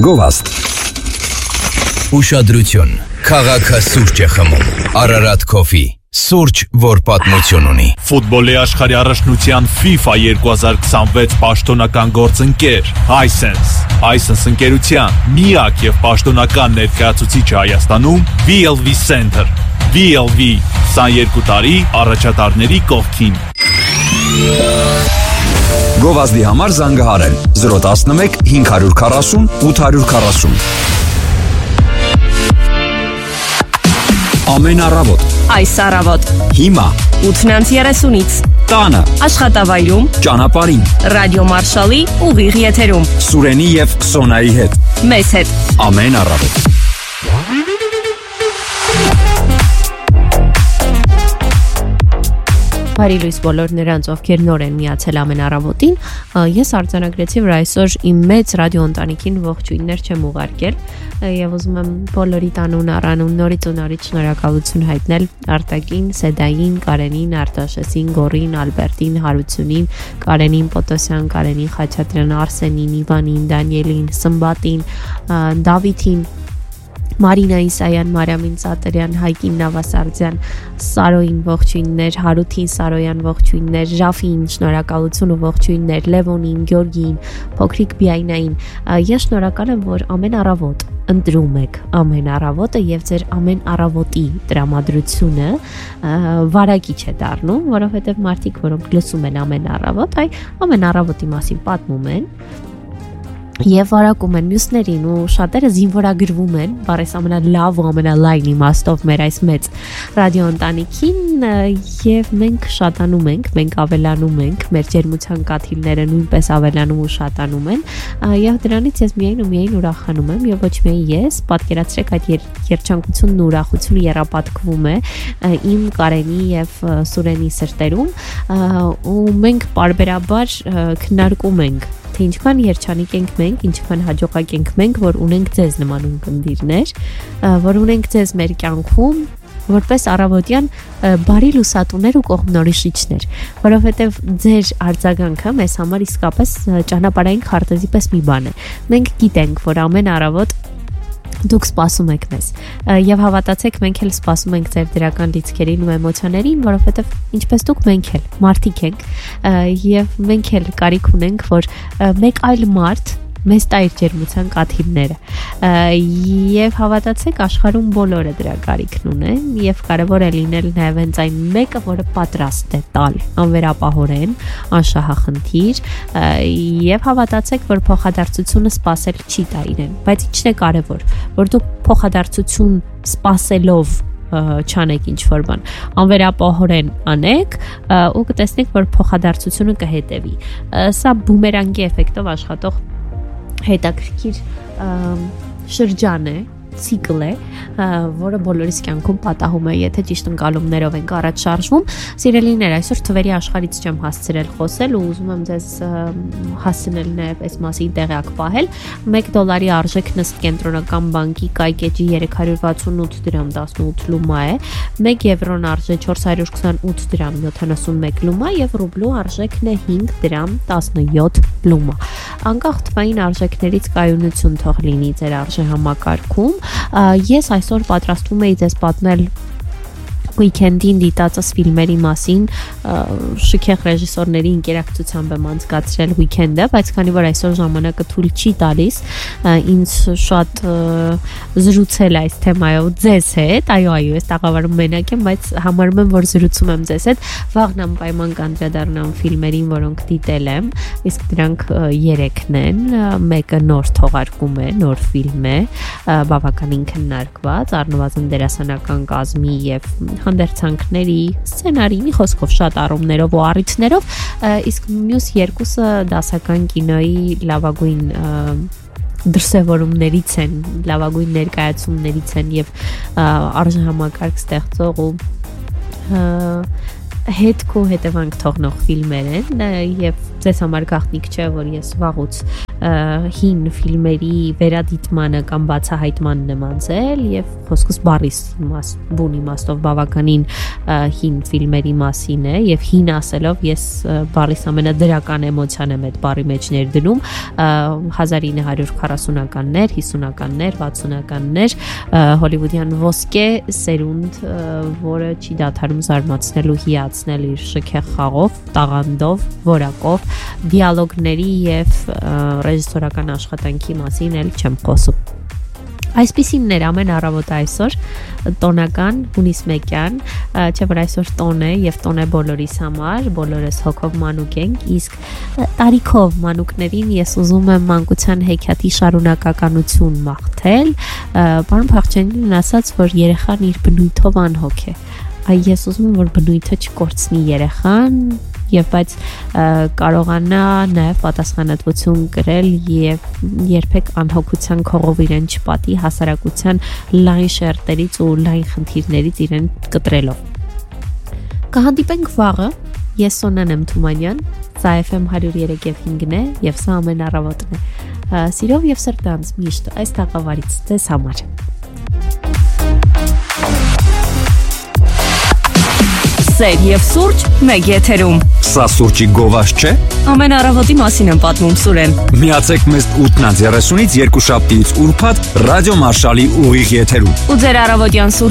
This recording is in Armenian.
Գովաստ Ուշադրություն Քաղաքը սուրճ է խմում Ararat Coffee Սուրճ, որ պատմություն ունի Ֆուտբոլի աշխարհի առաջնության FIFA 2026 պաշտոնական գործընկեր Hisense ընկերության միակ եւ պաշտոնական ներկայացուցիչը Հայաստանում VLV Center VLV 22 տարի առաջատարների կողքին Գովազդի համար զանգահարել 011 540 840 Ամեն առավոտ Այս առավոտ Հիմա 8:30-ից Տանը Աշխատավայրում Ճանապարհին Ռադիո Մարշալի ուղիղ եթերում Սուրենի եւ Սոնայի հետ Մեզ հետ Ամեն առավոտ Բարի լույս բոլոր նրանց, ովքեր նոր են միացել ամեն առավոտին Ես արձանագրեցի, որ այսօր իմ մեծ ռադիո ընտանիքին ողջույններ չեմ ուղարկել Եվ ուզում եմ բոլորի տանուն առանուն նորից ու նորից շնորհակալություն հայտնել Արտակին, Սեդային, Կարենին, Արտաշեսին, Գորին, Ալբերտին, Հարությունին, Կարենին Պոտոսյան, Կարենին Խաչատրյան, Արսենին, Իվանին, Դանիելին, Սմբատին, Դավիթին Մարինային Սայան, Մարիամին Սատրյան, Հայկին Նավասարդյան, Սարոին ողջույններ, Հարութին Սարոյան ողջույններ, Ժաֆին շնորհակալություն ու ողջույններ, Լևոնին, Գյորգին, Փոքրիկ Բիայնային։ Ես շնորհակալ եմ, որ ամեն առավոտ ընտրում եք ամեն առավոտը եւ ձեր ամեն առավոտի տրամադրությունը վարակիչ է դառնում, որովհետեւ մարդիկ, որոնք լսում են ամեն առավոտ, ամեն առավոտի մասին պատմում են Եվ վարակում են մյուսներին ու շատերը զինվորագրվում են բարես ամենալավ ու ամենալայն իմաստով մեր այս մեծ ռադիո ընտանիքին եւ մենք շատանում ենք, մենք ավելանում ենք, մեր ջերմության կաթիլները նույնպես ավելանում ու շատանում են եւ դրանից ես միայն ու միայն ուրախանում եմ եւ ոչ միայն ես, պատկերացրեք այդ երջանկությունն ու ուրախությունը երապատկվում է իմ Կարենի եւ Սուրենի սրտերում ու մենք բարբերաբար քննարկում ենք թե ինչքան երջանիկ ենք մենք, ինչքան հաջողակ ենք մենք, որ ունենք ձեզ նման ունկնդիրներ, որ ունենք ձեզ մեր կյանքում, որպես առավոտյան բարի լուսատուներ ու կողմնորոշիչներ, որովհետև ձեր արձագանքը մեզ համար իսկապես ճանապարհային քարտեզի պես մի բան է։ Մենք գիտենք, որ ամեն առավոտ Դուք սպասում եք մեզ եւ հավատացեք մենք էլ սպասում ենք ձեր դրական լիցքերին ու էմոցիաներին, որովհետեւ ինչպես դուք մենք էլ մարդիկ ենք եւ մենք էլ կարիք ունենք, որ մեկ այլ մարդ մեզ տա իր ջերմության կաթիլները եւ հավատացեք աշխարհում բոլորը դրա կարիքն ունեն եւ կարեւոր է լինել նաեւ հենց այն մեկը, որը պատրաստ է տալ անվերապահորեն անշահախնդիր եւ հավատացեք, որ փոխադարձությունը սпасել չի տա իրեն, բայց ինչն է կարեւոր, որ դուք փոխադարձություն սпасելով չանեք ինչ-որ բան, անվերապահորեն անեք ու կտեսնեք, որ փոխադարձությունը կհետևի։ Սա բումերանգի էֆեկտով աշխատող հետաքրքիր շրջան է, ցիկլ է, որը բոլորիս կյանքում պատահում է, եթե ճիշտ ընկալումներով ենք առաջ շարժվում։ Սիրելիներ, այսօր թվերի աշխարհից չեմ հասցրել խոսել ու ուզում եմ ձեզ հասցնել նաև այս մասի տեղյակ պահել։ $1 արժեքն ըստ կենտրոնական բանկի կայքեջի 368 դրամ 18 լումա է, 1 եվրոն արժե 428 դրամ 71 լումա եւ ռուբլու արժեքն է 5 դրամ 17 լումա։ Անկախ թվային արժեքներից կայունություն թող լինի ձեր արժեհամակարգում։ Ես այսօր պատրաստվում էի ձեզ պատմել Weekend-ին դիտածս ֆիլմերի մասին շքեղ ռեժիսորների ինտերակցիությամբ եմ անցկացրել Weekend-ը, բայց քանի որ այսօր ժամանակը թույլ չի տալիս ինձ շատ զրուցել այս թեմայով ձեզ հետ, այո, ես տաղավարում մենակ եմ, բայց համարում եմ, որ զրուցում եմ ձեզ հետ, վաղն անպայման կանդրադառնամ ֆիլմերին, որոնք դիտել եմ, իսկ դրանք 3-ն են, մեկը նոր թողարկում է, նոր ֆիլմ է, բավականին քննարկված, առնվազն դերասանական կազմի եւ հանդերձանքների, սցենարի, մի խոսքով շատ առումներով ու առիթներով, իսկ մյուս երկուսը դասական կինոյի լավագույն դրսևորումներից են, լավագույն ներկայացումներից են եւ արժեհամակարգ ստեղծող ու հետք ու հետևանք թողնող ֆիլմեր են եւ Ձեզ համար գաղտնիք չէ, որ ես վաղուց հին ֆիլմերի վերադիտմանը կամ բացահայտմանն եմ անցել եւ խոսքս բառի բուն իմաստով բավականին հին ֆիլմերի մասին է եւ հին ասելով ես բառիս ամենադրական էմոցիան եմ այդ բառի մեջ ներդնում 1940-ականներ, 50-ականներ, 60-ականներ հոլիվուդյան ոսկե սերունդ, որը չի դադարում զարմացնել ու հիացնել իր շքեղ խաղով, տաղանդով, որակով, դիալոգների եւ ռեժիսորական աշխատանքի մասին էլ չեմ խոսում։ Այսպիսինն էր ամեն առավոտ այսօր տոնական հունիս 1-յան, չէ՞ որ այսօր տոն է եւ տոն է բոլորիս համար, բոլորս հոգով մանուկ ենք, իսկ տարիքով մանուկներին ես ուզում եմ մանկության հեքիաթի շարունակականություն մաղթել, պարոն Փախչյանին ասաց, որ երեխան իր բնույթով անհոգ է։ Ես ուզում եմ, որ բնույթը չկորցնի երեխան եւ բայց կարողանա նաեւ պատասխանատվություն կրել եւ երբեք անհոգության քողով իրեն չպատի հասարակության լայն շերտերից ու լայն խնդիրներից իրեն կտրելով։ Կհանդիպենք վաղը, ես Սոնան եմ Թումանյան, սա FM 103.5-ն է եւ սա ամեն առավոտն է։ Սիրով եւ սրտանց միշտ այս տաղավարից ձեզ համար։ Սեր եւ սուրճ մեկ եթերում։ Սա սուրճի գովազ չէ։ Ամեն առավոտի մասին եմ պատմում Սուրեն։ Միացեք մեզ 8:30-ից 2 շաբթիից ուրբաթ ռադիո Մարշալի ուղիղ եթերում։ Ու ձեր առավոտյան սուրճ